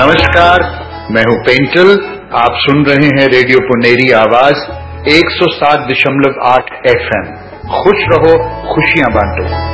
नमस्कार, मैं हूं पेंटल। आप सुन रहे हैं रेडियो पुनेरी आवाज 107.8 FM। खुश रहो, खुशियां बांटो।